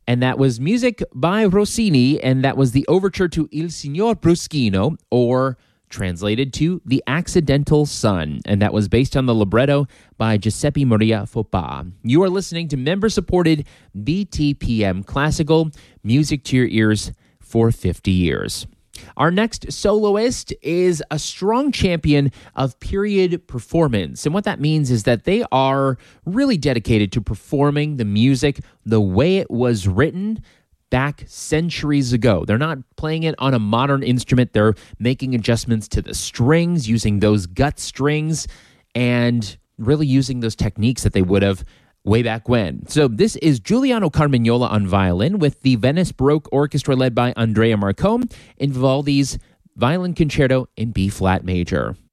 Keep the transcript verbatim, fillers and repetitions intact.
And that was music by Rossini, and that was the overture to Il Signor Bruschino, or translated to The Accidental Son, and that was based on the libretto by Giuseppe Maria Foppa. You are listening to member-supported B T P M Classical, music to your ears for fifty years. Our next soloist is a strong champion of period performance. And what that means is that they are really dedicated to performing the music the way it was written back centuries ago. They're not playing it on a modern instrument. They're making adjustments to the strings, using those gut strings, and really using those techniques that they would have way back when. So this is Giuliano Carmagnola on violin with the Venice Baroque Orchestra led by Andrea Marcon in Vivaldi's Violin Concerto in B-flat major.